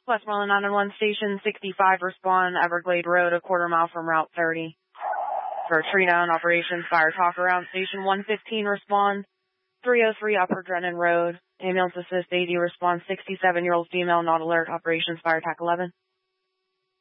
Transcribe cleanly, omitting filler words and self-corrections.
Westmoreland 911 Station 65, respond Everglade Road, a quarter mile from Route 30. For tree down operations, fire talk around Station 115, respond 303 Upper Drennan Road. Ambulance assist AD, respond 67-year-old female, not alert, operations fire TAC 11.